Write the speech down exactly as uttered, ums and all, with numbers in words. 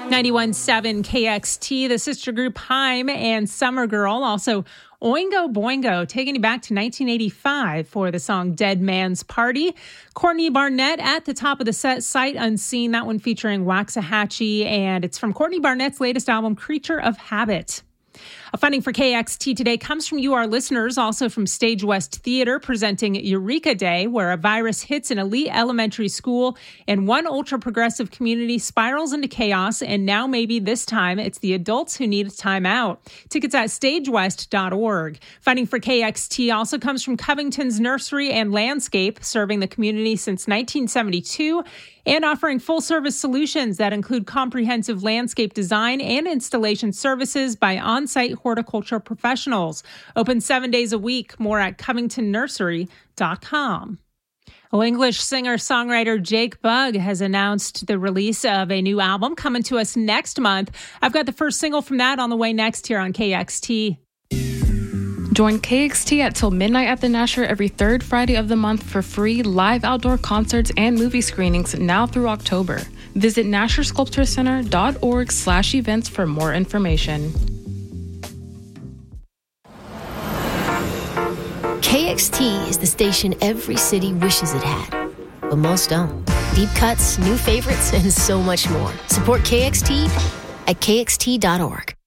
ninety-one point seven K X T, the sister group Haim and Summer Girl. Also, Oingo Boingo, taking you back to nineteen eighty-five for the song Dead Man's Party. Courtney Barnett at the top of the set, Sight Unseen, that one featuring Waxahachie, and it's from Courtney Barnett's latest album, Creature of Habit. A funding for K X T today comes from you, our listeners, also from Stage West Theater, presenting Eureka Day, where a virus hits an elite elementary school and one ultra-progressive community spirals into chaos, and now maybe this time it's the adults who need a time out. Tickets at stage west dot org. Funding for K X T also comes from Covington's Nursery and Landscape, serving the community since nineteen seventy-two, and offering full-service solutions that include comprehensive landscape design and installation services by on-site horticulture professionals. Open seven days a week. More at covington nursery dot com. Well, English singer-songwriter Jake Bugg has announced the release of a new album coming to us next month. I've got the first single from that on the way next here on K X T. Join K X T at Till Midnight at the Nasher every third Friday of the month for free live outdoor concerts and movie screenings now through October. Visit nasher sculpture center dot org slash events for more information. K X T is the station every city wishes it had, but most don't. Deep cuts, new favorites, and so much more. Support K X T at K X T dot org.